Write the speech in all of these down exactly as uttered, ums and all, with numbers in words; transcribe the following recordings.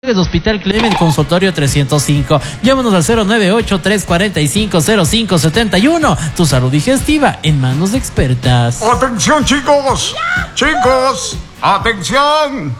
Hospital Clement, consultorio trescientos cinco. Llámanos al cero nueve ocho, tres cuatro cinco, cero cinco siete uno. Tu salud digestiva en manos expertas. ¡Atención, chicos! ¡Chicos! ¡Atención!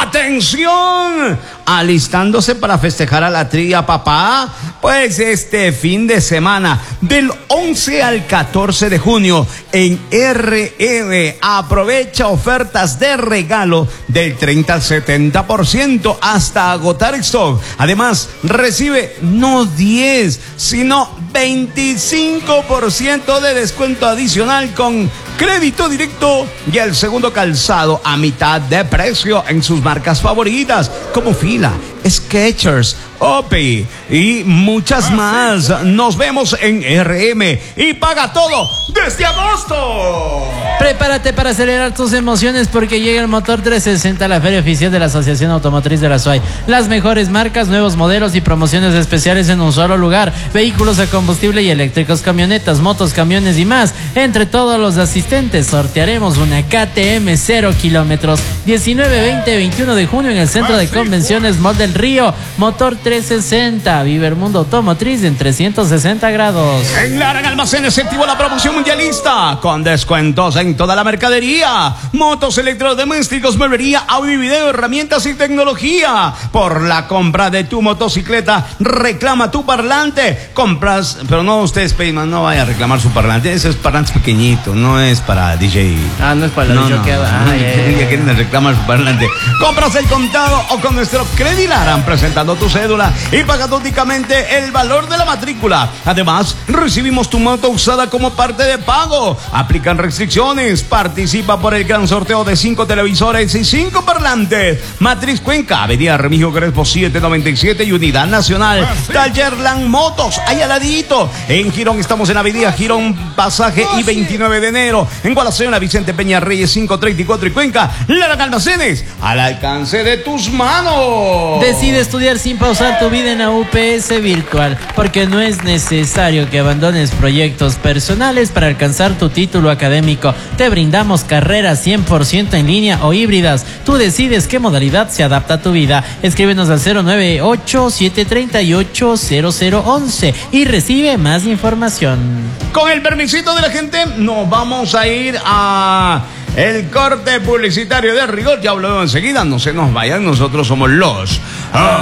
¡Atención! Alistándose para festejar a la tría papá, pues este fin de semana del once al catorce de junio en R M aprovecha ofertas de regalo del treinta al setenta por ciento hasta agotar stock. Además recibe no diez sino veinticinco por ciento de descuento adicional con crédito directo y el segundo calzado a mitad de precio en sus marcas favoritas como Fila, Skechers, Opi y muchas más. Nos vemos en R M y paga todo desde agosto. Prepárate para acelerar tus emociones porque llega el Motor trescientos sesenta a la feria oficial de la Asociación Automotriz de la S U A Y. Las mejores marcas, nuevos modelos y promociones especiales en un solo lugar. Vehículos a combustible y eléctricos, camionetas, motos, camiones y más. Entre todos los asistentes sortearemos una K T M cero kilómetros. diecinueve, veinte, veintiuno de junio en el Centro de Convenciones Mall del Río. Motor trescientos sesenta. Vive el mundo automotriz en trescientos sesenta grados. En Lara Almacenes se activó la promoción mundialista con descuentos en toda la mercadería, motos, electrodomésticos, mueblería, audio y video, herramientas y tecnología. Por la compra de tu motocicleta, reclama tu parlante. Compras, pero no ustedes, Payman, no vaya a reclamar su parlante. Ese es parlante pequeñito, no es para D J. Ah, no es para no, D J. No, que no, ah, no, yeah, ya yeah. quieren reclamar su parlante. Compras el contado o con nuestro Credilar, presentando tu cédula y pagando únicamente el valor de la matrícula. Además, recibimos tu moto usada como parte de pago. Aplican restricciones. Participa por el gran sorteo de cinco televisores y cinco parlantes. Matriz Cuenca, Avenida Remigio Crespo setecientos noventa y siete y Unidad Nacional. Taller Land Motos, ahí al ladito. En Girón estamos en Avenida Girón, Pasaje y veintinueve de enero. En Guadalajara, Vicente Peña Reyes cinco treinta y cuatro y Cuenca. Lara Almacenes, al alcance de tus manos. Decide estudiar sin pausar tu vida en la U P S virtual, porque no es necesario que abandones proyectos personales para alcanzar tu título académico. Te brindamos carreras cien por ciento en línea o híbridas. Tú decides qué modalidad se adapta a tu vida. Escríbenos al cero nueve ocho, siete tres ocho, cero cero once y recibe más información. Con el permisito de la gente, nos vamos a ir a el corte publicitario de rigor. Ya hablo enseguida, no se nos vayan, nosotros somos los...